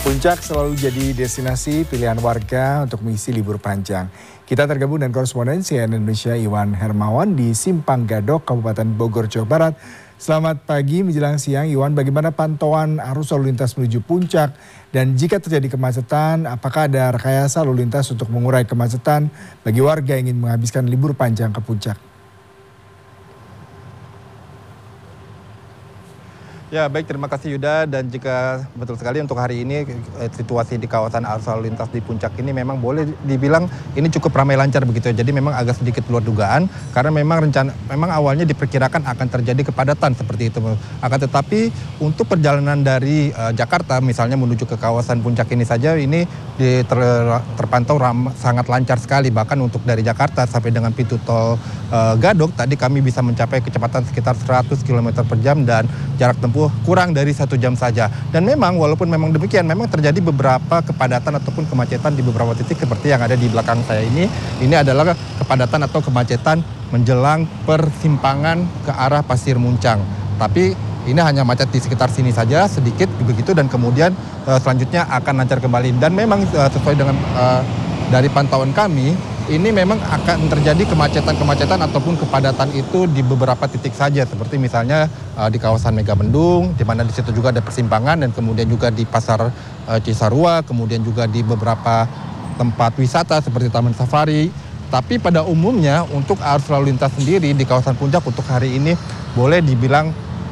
Puncak selalu jadi destinasi pilihan warga untuk mengisi libur panjang. Kita tergabung dengan koresponden CNN Indonesia Iwan Hermawan di Simpang Gadok, Kabupaten Bogor, Jawa Barat. Selamat pagi menjelang siang, Iwan. Bagaimana pantauan arus lalu lintas menuju puncak? Dan jika terjadi kemacetan, apakah ada rekayasa lalu lintas untuk mengurai kemacetan bagi warga yang ingin menghabiskan libur panjang ke puncak? Ya baik, terima kasih Yuda, dan jika betul sekali untuk hari ini situasi di kawasan arus lalu lintas di puncak ini memang boleh dibilang ini cukup ramai lancar begitu ya. Jadi memang agak sedikit luar dugaan karena memang awalnya diperkirakan akan terjadi kepadatan seperti itu. Akan tetapi untuk perjalanan dari Jakarta misalnya menuju ke kawasan puncak ini saja ini terpantau sangat lancar sekali. Bahkan untuk dari Jakarta sampai dengan pintu tol Gadok tadi kami bisa mencapai kecepatan sekitar 100 km per jam dan jarak tempuh kurang dari 1 jam saja. Dan memang walaupun memang demikian, memang terjadi beberapa kepadatan ataupun kemacetan di beberapa titik seperti yang ada di belakang saya ini. Ini adalah kepadatan atau kemacetan menjelang persimpangan ke arah Pasir Muncang. Tapi ini hanya macet di sekitar sini saja sedikit begitu, dan kemudian selanjutnya akan lancar kembali. Dan memang sesuai dengan dari pantauan kami, ini memang akan terjadi kemacetan ataupun kepadatan itu di beberapa titik saja, seperti misalnya di kawasan Megamendung, di mana di situ juga ada persimpangan, dan kemudian juga di Pasar Cisarua, kemudian juga di beberapa tempat wisata seperti Taman Safari. Tapi pada umumnya untuk arus lalu lintas sendiri di kawasan puncak untuk hari ini boleh dibilang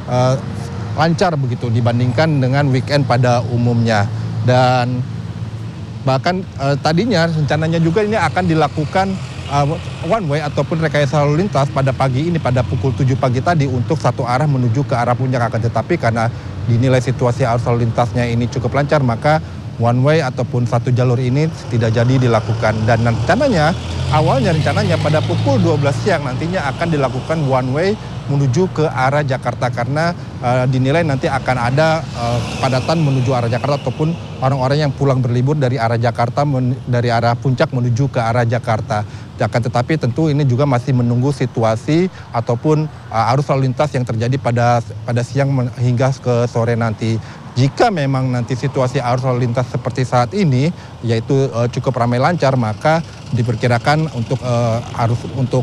lancar begitu dibandingkan dengan weekend pada umumnya. Dan bahkan tadinya rencananya juga ini akan dilakukan one way ataupun rekayasa lalu lintas pada pagi ini pada pukul 7 pagi tadi untuk satu arah menuju ke arah puncak. Akan tetapi karena dinilai situasi arus lalu lintasnya ini cukup lancar, maka one way ataupun satu jalur ini tidak jadi dilakukan. Dan awalnya rencananya pada pukul 12 siang nantinya akan dilakukan one way menuju ke arah Jakarta karena dinilai nanti akan ada kepadatan menuju arah Jakarta ataupun orang-orang yang pulang berlibur dari arah Jakarta dari arah puncak menuju ke arah Jakarta. Akan tetapi tentu ini juga masih menunggu situasi ataupun arus lalu lintas yang terjadi pada siang hingga ke sore nanti. Jika memang nanti situasi arus lalu lintas seperti saat ini, yaitu cukup ramai lancar, maka diperkirakan untuk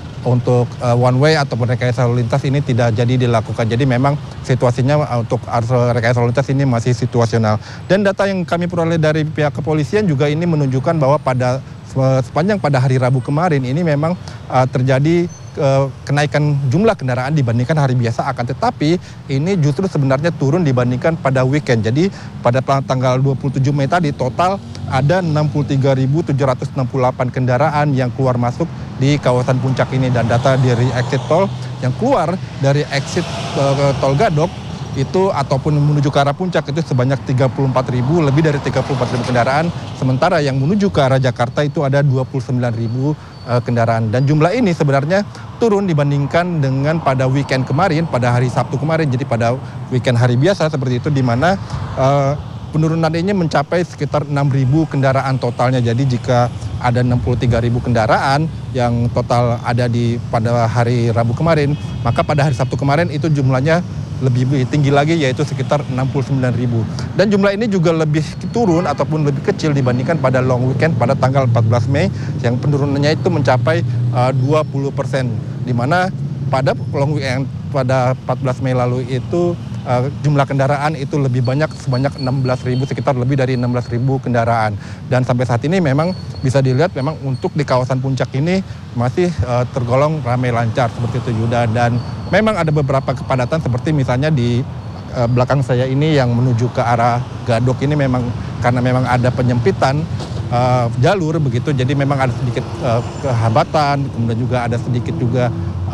one way ataupun rekayasa lalu lintas ini tidak jadi dilakukan. Jadi memang situasinya untuk arus rekayasa lalu lintas ini masih situasional. Dan data yang kami peroleh dari pihak kepolisian juga ini menunjukkan bahwa sepanjang pada hari Rabu kemarin ini memang terjadi kenaikan jumlah kendaraan dibandingkan hari biasa, akan tetapi ini justru sebenarnya turun dibandingkan pada weekend. Jadi pada tanggal 27 Mei tadi total ada 63.768 kendaraan yang keluar masuk di kawasan puncak ini, dan data dari exit tol yang keluar dari exit tol Gadok itu ataupun menuju ke arah puncak itu sebanyak 34.000, lebih dari 34.000 kendaraan, sementara yang menuju ke arah Jakarta itu ada 29.000 kendaraan. Dan jumlah ini sebenarnya turun dibandingkan dengan pada weekend kemarin, pada hari Sabtu kemarin. Jadi pada weekend hari biasa seperti itu, di mana penurunan ini mencapai sekitar 6.000 kendaraan totalnya. Jadi jika ada 63.000 kendaraan yang total ada pada hari Rabu kemarin, maka pada hari Sabtu kemarin itu jumlahnya lebih tinggi lagi, yaitu sekitar 69.000. Dan jumlah ini juga lebih turun ataupun lebih kecil dibandingkan pada long weekend pada tanggal 14 Mei yang penurunannya itu mencapai 20%. Di mana pada long weekend pada 14 Mei lalu itu jumlah kendaraan itu lebih banyak, sebanyak 16.000, sekitar lebih dari 16.000 kendaraan. Dan sampai saat ini memang bisa dilihat memang untuk di kawasan puncak ini masih tergolong ramai lancar seperti itu Yuda. Dan memang ada beberapa kepadatan seperti misalnya di belakang saya ini yang menuju ke arah Gadok ini memang karena memang ada penyempitan jalur begitu, jadi memang ada sedikit kehambatan, kemudian juga ada sedikit juga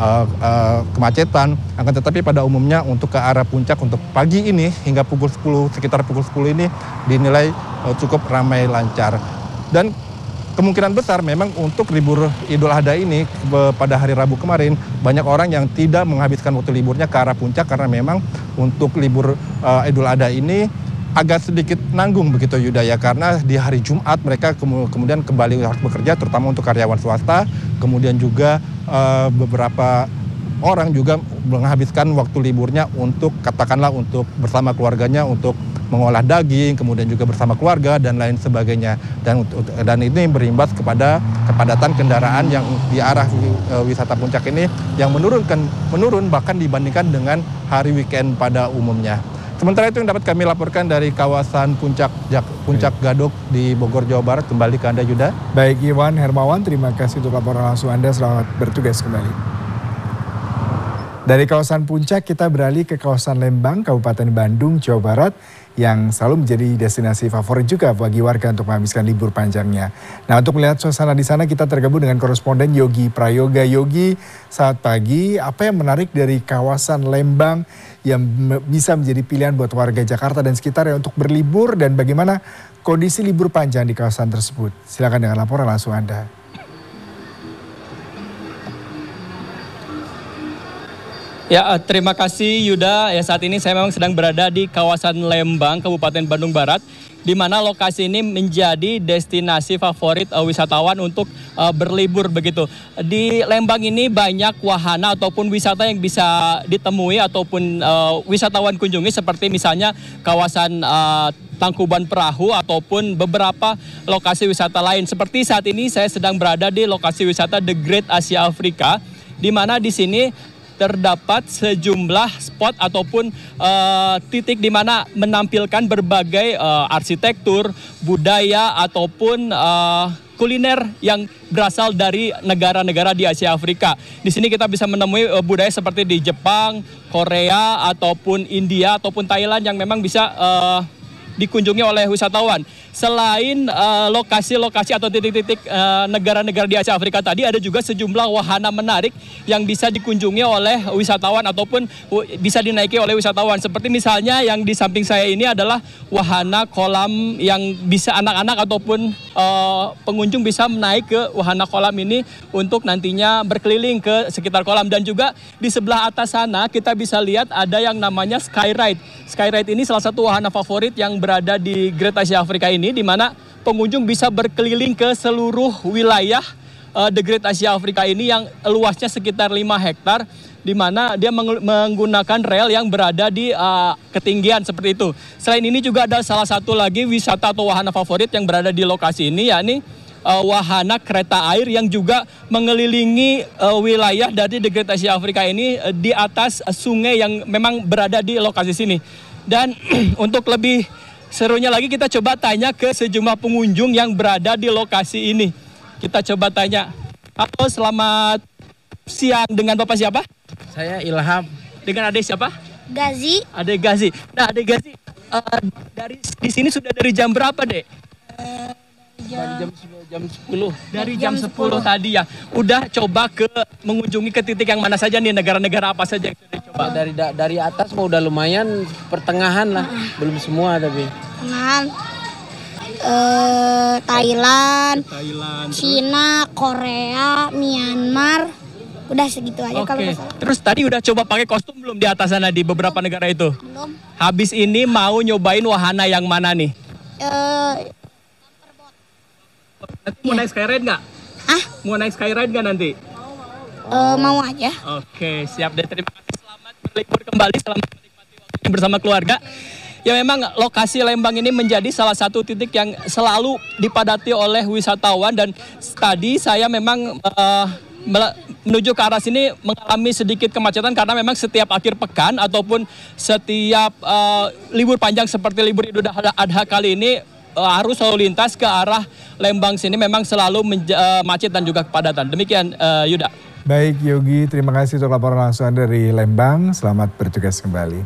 kemacetan. Akan tetapi pada umumnya untuk ke arah puncak untuk pagi ini hingga pukul 10, sekitar pukul 10 ini dinilai cukup ramai lancar. Dan kemungkinan besar memang untuk libur Idul Adha ini pada hari Rabu kemarin banyak orang yang tidak menghabiskan waktu liburnya ke arah puncak karena memang untuk libur Idul Adha ini agak sedikit nanggung begitu Yuda ya, karena di hari Jumat mereka kemudian kembali harus bekerja, terutama untuk karyawan swasta, kemudian juga beberapa orang juga menghabiskan waktu liburnya untuk katakanlah untuk bersama keluarganya untuk mengolah daging, kemudian juga bersama keluarga dan lain sebagainya. Dan ini berimbas kepada kepadatan kendaraan yang di arah wisata puncak ini yang menurun bahkan dibandingkan dengan hari weekend pada umumnya. Sementara itu yang dapat kami laporkan dari kawasan Puncak Gadok di Bogor, Jawa Barat. Kembali ke Anda, Yuda. Baik, Iwan Hermawan, terima kasih untuk laporan langsung Anda. Selamat bertugas kembali. Dari kawasan Puncak kita beralih ke kawasan Lembang, Kabupaten Bandung, Jawa Barat yang selalu menjadi destinasi favorit juga bagi warga untuk menghabiskan libur panjangnya. Nah, untuk melihat suasana di sana kita tergabung dengan koresponden Yogi Prayoga. Yogi, selamat pagi. Apa yang menarik dari kawasan Lembang yang bisa menjadi pilihan buat warga Jakarta dan sekitarnya untuk berlibur dan bagaimana kondisi libur panjang di kawasan tersebut? Silakan dengan laporan langsung Anda. Ya, terima kasih Yuda. Ya, saat ini saya memang sedang berada di kawasan Lembang, Kabupaten Bandung Barat, di mana lokasi ini menjadi destinasi favorit wisatawan untuk berlibur begitu. Di Lembang ini banyak wahana ataupun wisata yang bisa ditemui ataupun wisatawan kunjungi seperti misalnya kawasan Tangkuban Perahu ataupun beberapa lokasi wisata lain. Seperti saat ini saya sedang berada di lokasi wisata The Great Asia Afrika, di mana di sini terdapat sejumlah spot ataupun titik di mana menampilkan berbagai arsitektur, budaya ataupun kuliner yang berasal dari negara-negara di Asia Afrika. Di sini kita bisa menemui budaya seperti di Jepang, Korea ataupun India ataupun Thailand yang memang bisa dikunjungi oleh wisatawan. Selain lokasi-lokasi atau titik-titik negara-negara di Asia Afrika tadi, ada juga sejumlah wahana menarik yang bisa dikunjungi oleh wisatawan ataupun bisa dinaiki oleh wisatawan. Seperti misalnya yang di samping saya ini adalah wahana kolam yang bisa anak-anak ataupun pengunjung bisa naik ke wahana kolam ini untuk nantinya berkeliling ke sekitar kolam. Dan juga di sebelah atas sana kita bisa lihat ada yang namanya Skyride. Skyride ini salah satu wahana favorit yang berada di Great Asia Afrika ini, di mana pengunjung bisa berkeliling ke seluruh wilayah The Great Asia Afrika ini yang luasnya sekitar 5 hektar, di mana dia menggunakan rel yang berada di ketinggian seperti itu. Selain ini juga ada salah satu lagi wisata atau wahana favorit yang berada di lokasi ini, yakni wahana kereta air yang juga mengelilingi wilayah dari The Great Asia Afrika ini di atas sungai yang memang berada di lokasi sini. Dan untuk lebih serunya lagi kita coba tanya ke sejumlah pengunjung yang berada di lokasi ini. Kita coba tanya. Halo, selamat siang. Dengan Bapak siapa? Saya Ilham. Dengan adik siapa? Gazi. Adik Gazi. Nah, adik Gazi, dari di sini sudah dari jam berapa, Dek? Jam 10. Dari jam 10 tadi ya. Udah coba mengunjungi ke titik yang mana saja nih, negara-negara apa saja yang sudah coba? Dari atas mau udah lumayan, pertengahan lah. Belum semua tapi. Thailand, Cina, Korea, Myanmar. Udah segitu aja kalau nggak salah. Terus tadi udah coba pakai kostum belum di atas sana di beberapa negara itu? Belum. Habis ini mau nyobain wahana yang mana nih? Nanti mau naik skyride nggak? Mau naik skyride nggak nanti? Mau aja. Oke, siap deh. Terima kasih. Selamat berlibur kembali. Selamat menikmati waktunya bersama keluarga. Ya, memang lokasi Lembang ini menjadi salah satu titik yang selalu dipadati oleh wisatawan. Dan tadi saya memang menuju ke arah sini mengalami sedikit kemacetan karena memang setiap akhir pekan ataupun setiap libur panjang seperti libur Idul Adha kali ini, arus lalu lintas ke arah Lembang sini memang selalu macet dan juga kepadatan. Demikian Yuda. Baik Yogi, terima kasih untuk laporan langsung dari Lembang. Selamat bertugas kembali.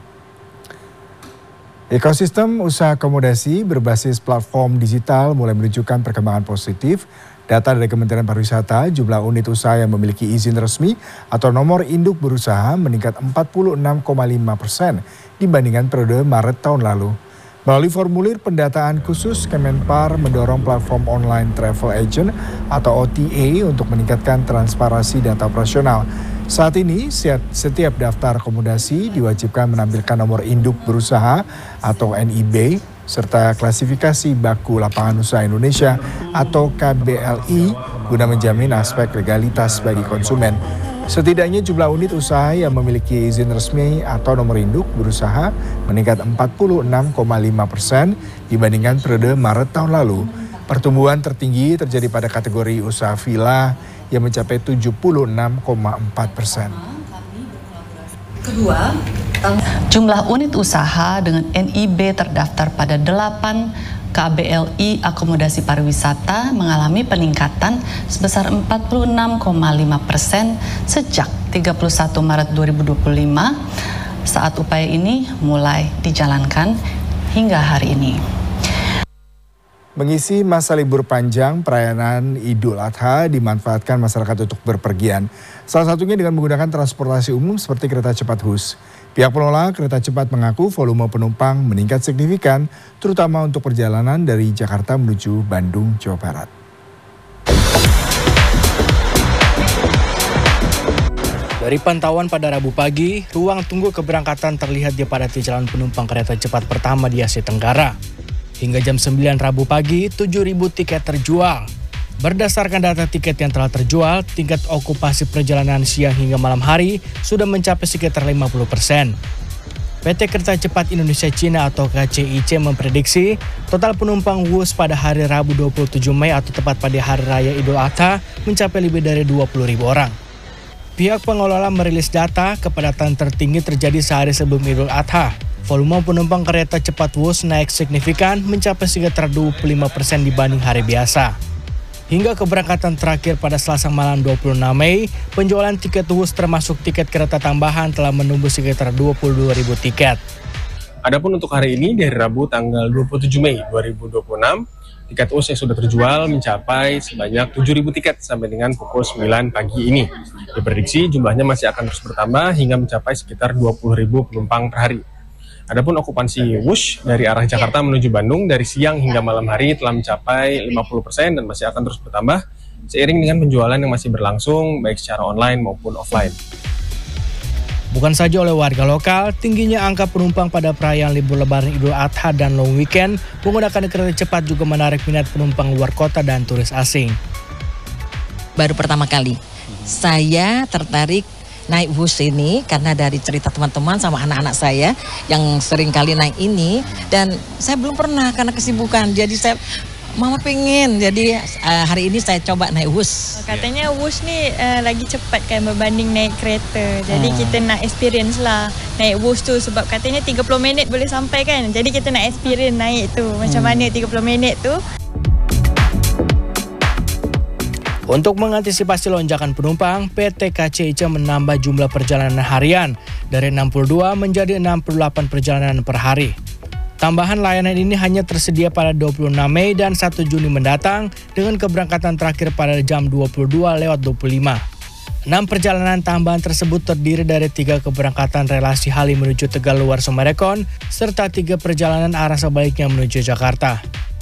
Ekosistem usaha akomodasi berbasis platform digital mulai menunjukkan perkembangan positif. Data dari Kementerian Pariwisata, jumlah unit usaha yang memiliki izin resmi atau nomor induk berusaha meningkat 46,5% dibandingkan periode Maret tahun lalu. Melalui formulir pendataan khusus, Kemenpar mendorong platform online travel agent atau OTA untuk meningkatkan transparansi data operasional. Saat ini, setiap daftar akomodasi diwajibkan menampilkan nomor induk berusaha atau NIB, serta klasifikasi baku lapangan usaha Indonesia atau KBLI guna menjamin aspek legalitas bagi konsumen. Setidaknya jumlah unit usaha yang memiliki izin resmi atau nomor induk berusaha meningkat 46,5% dibandingkan periode Maret tahun lalu. Pertumbuhan tertinggi terjadi pada kategori usaha villa yang mencapai 76,4%. Kedua, jumlah unit usaha dengan NIB terdaftar pada 8 KBLI akomodasi pariwisata mengalami peningkatan sebesar 46,5% sejak 31 Maret 2025 saat upaya ini mulai dijalankan hingga hari ini. Mengisi masa libur panjang, perayaan Idul Adha dimanfaatkan masyarakat untuk berpergian. Salah satunya dengan menggunakan transportasi umum seperti kereta cepat Hus. Pihak pengelola kereta cepat mengaku volume penumpang meningkat signifikan, terutama untuk perjalanan dari Jakarta menuju Bandung, Jawa Barat. Dari pantauan pada Rabu pagi, ruang tunggu keberangkatan terlihat dipadati calon penumpang kereta cepat pertama di Asia Tenggara. Hingga jam 9 Rabu pagi, 7.000 tiket terjual. Berdasarkan data tiket yang telah terjual, tingkat okupasi perjalanan siang hingga malam hari sudah mencapai sekitar 50%. PT Kereta Cepat Indonesia Cina atau KCIC memprediksi total penumpang WUS pada hari Rabu 27 Mei atau tepat pada Hari Raya Idul Adha mencapai lebih dari 20.000 orang. Pihak pengelola merilis data kepadatan tertinggi terjadi sehari sebelum Idul Adha. Volume penumpang kereta cepat WUS naik signifikan mencapai sekitar 25% dibanding hari biasa. Hingga keberangkatan terakhir pada Selasa malam 26 Mei, penjualan tiket WUS termasuk tiket kereta tambahan telah menembus sekitar 22.000 tiket. Adapun untuk hari ini, dari Rabu tanggal 27 Mei 2026, tiket WUS yang sudah terjual mencapai sebanyak 7.000 tiket sampai dengan pukul 9 pagi ini. Diprediksi jumlahnya masih akan terus bertambah hingga mencapai sekitar 20.000 penumpang per hari. Adapun okupansi WUS dari arah Jakarta menuju Bandung dari siang hingga malam hari telah mencapai 50% dan masih akan terus bertambah seiring dengan penjualan yang masih berlangsung baik secara online maupun offline. Bukan saja oleh warga lokal, tingginya angka penumpang pada perayaan libur Lebaran Idul Adha dan long weekend menggunakan kereta cepat juga menarik minat penumpang luar kota dan turis asing. Baru pertama kali saya tertarik naik bus ini karena dari cerita teman-teman sama anak-anak saya yang sering kali naik ini, dan saya belum pernah karena kesibukan, jadi saya mama pengen, jadi hari ini saya coba naik bus. Katanya bus ni lagi cepat kan berbanding naik kereta, jadi kita nak experience lah naik bus tu, sebab katanya 30 minit boleh sampai kan, jadi kita nak experience naik tu macam mana 30 minit tu. Untuk mengantisipasi lonjakan penumpang, PT KCIC menambah jumlah perjalanan harian dari 62 menjadi 68 perjalanan per hari. Tambahan layanan ini hanya tersedia pada 26 Mei dan 1 Juni mendatang dengan keberangkatan terakhir pada jam 22:25. 6 perjalanan tambahan tersebut terdiri dari 3 keberangkatan relasi Halim menuju Tegal Luar Sumarekon serta 3 perjalanan arah sebaliknya menuju Jakarta.